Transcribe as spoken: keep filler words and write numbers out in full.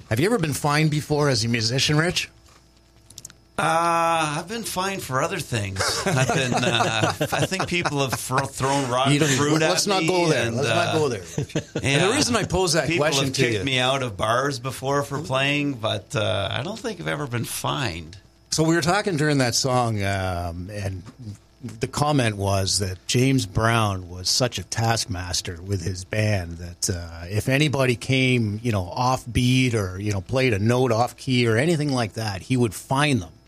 Have you ever been fined before as a musician, Rich? Uh, I've been fined for other things. I've been. Uh, I think people have fr- thrown rotten fruit at Let's me. not go there. And, Let's uh, not go there. Yeah. And the reason I pose that people question have to kicked you, me out of bars before for playing, but uh, I don't think I've ever been fined. So we were talking during that song, um, and the comment was that James Brown was such a taskmaster with his band that uh, if anybody came, you know, off beat or, you know, played a note off key or anything like that, he would fine them.